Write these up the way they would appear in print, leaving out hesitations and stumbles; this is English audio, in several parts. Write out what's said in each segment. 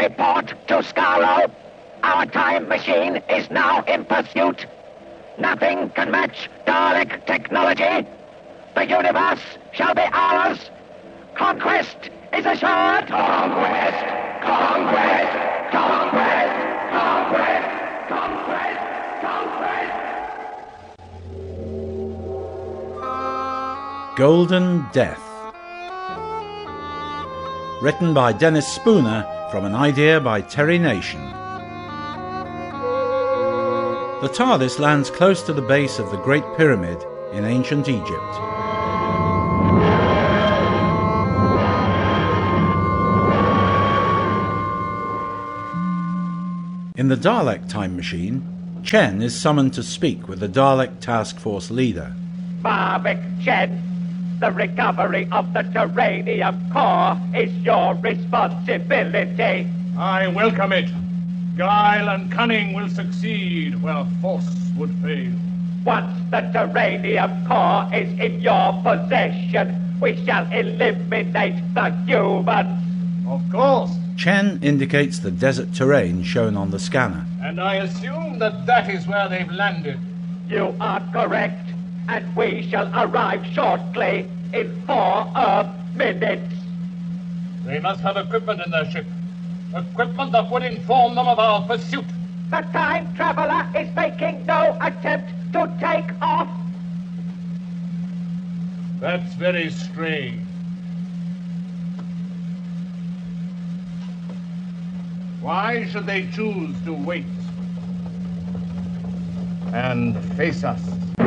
Report to Skaro. Our time machine is now in pursuit. Nothing can match Dalek technology. The universe shall be ours. Conquest is assured. Conquest! Conquest! Conquest! Conquest! Conquest! Conquest! Golden Death. Written by Dennis Spooner from an idea by Terry Nation. The TARDIS lands close to the base of the Great Pyramid in ancient Egypt. In the Dalek time machine, Chen is summoned to speak with the Dalek Task Force leader. Barbik Chen, the recovery of the Terranium core is your responsibility. I welcome it. Guile and cunning will succeed where force would fail. Once the Terranium core is in your possession, we shall eliminate the humans. Of course. Chen indicates the desert terrain shown on the scanner. And I assume that is where they've landed. You are correct, and we shall arrive shortly in 4 Earth minutes. They must have equipment in their ship. Equipment that would inform them of our pursuit. The time traveler is making no attempt to take off. That's very strange. Why should they choose to wait and face us?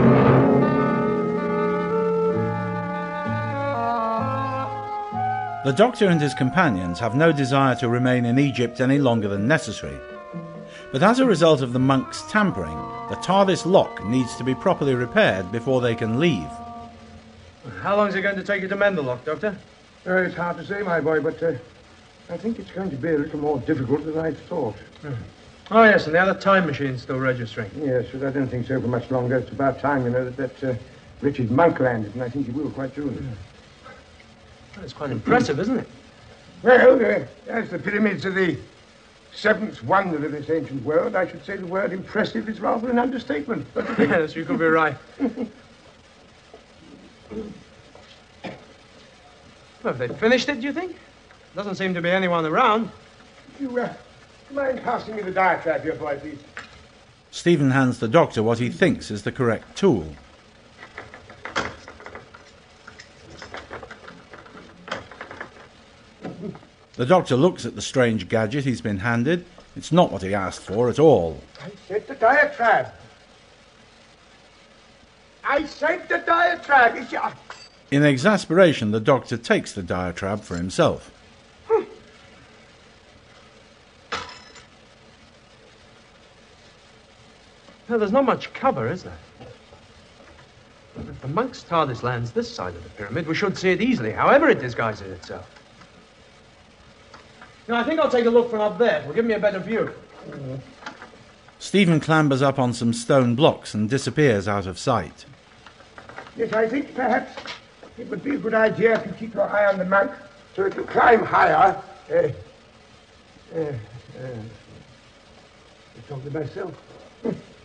The Doctor and his companions have no desire to remain in Egypt any longer than necessary. But as a result of the monks' tampering, the TARDIS lock needs to be properly repaired before they can leave. How long is it going to take you to mend the lock, Doctor? It's hard to say, my boy, but I think it's going to be a little more difficult than I thought. Oh, yes, and the other time machine's still registering. Yes, but I don't think so for much longer. It's about time, you know, that Richard Monk landed, and I think he will quite soon. That's quite impressive, isn't it? Well, as the pyramids are the 7th wonder of this ancient world, I should say the word impressive is rather an understatement. Yes, you could be right. Well, have they finished it, do you think? Doesn't seem to be anyone around. You mind passing me the diatribe here, boy, please? Stephen hands the Doctor what he thinks is the correct tool. The Doctor looks at the strange gadget he's been handed. It's not what he asked for at all. I said the diatribe. I said the diatribe. In exasperation, the Doctor takes the diatribe for himself. No, there's not much cover, is there? If the monk's TARDIS lands this side of the pyramid, we should see it easily, however it disguises itself. No, I think I'll take a look from up there. It'll give me a better view. Stephen clambers up on some stone blocks and disappears out of sight. Yes, I think perhaps it would be a good idea if you keep your eye on the monk so it will climb higher. I'm talking to myself.